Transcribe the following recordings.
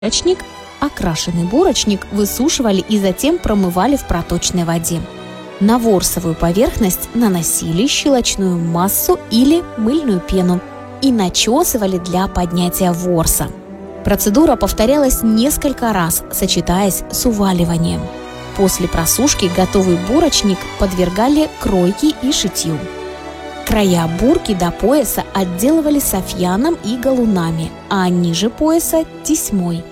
бурочник. Окрашенный бурочник высушивали и затем промывали в проточной воде. На ворсовую поверхность наносили щелочную массу или мыльную пену и начесывали для поднятия ворса. Процедура повторялась несколько раз, сочетаясь с уваливанием. После просушки готовый бурочник подвергали кройке и шитью. Края бурки до пояса отделывали софьяном и галунами, а ниже пояса – тесьмой.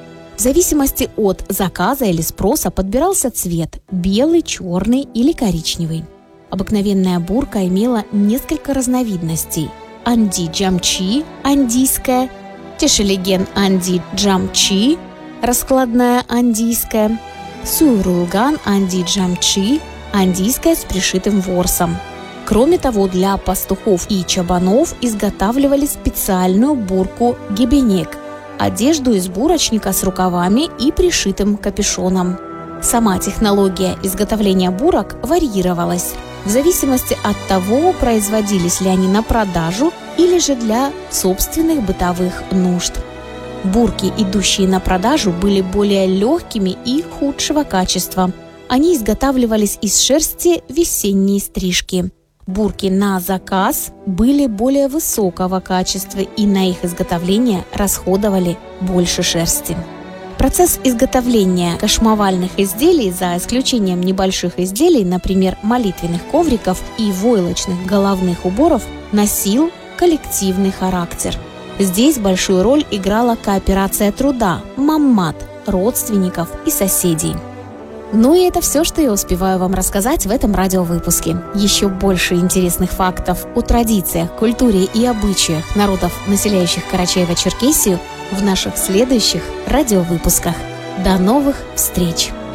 В зависимости от заказа или спроса подбирался цвет – белый, черный или коричневый. Обыкновенная бурка имела несколько разновидностей: анди-джамчи – андийская, тешелеген анди-джамчи – раскладная андийская, сюрулган анди-джамчи – андийская с пришитым ворсом. Кроме того, для пастухов и чабанов изготавливали специальную бурку гебенек – одежду из бурочника с рукавами и пришитым капюшоном. Сама технология изготовления бурок варьировалась в зависимости от того, производились ли они на продажу или же для собственных бытовых нужд. Бурки, идущие на продажу, были более легкими и худшего качества. Они изготавливались из шерсти весенней стрижки. Бурки на заказ были более высокого качества, и на их изготовление расходовали больше шерсти. Процесс изготовления кошмовальных изделий, за исключением небольших изделий, например, молитвенных ковриков и войлочных головных уборов, носил коллективный характер. Здесь большую роль играла кооперация труда, маммат, родственников и соседей. Ну и это все, что я успеваю вам рассказать в этом радиовыпуске. Еще больше интересных фактов о традициях, культуре и обычаях народов, населяющих Карачаево-Черкесию, в наших следующих радиовыпусках. До новых встреч!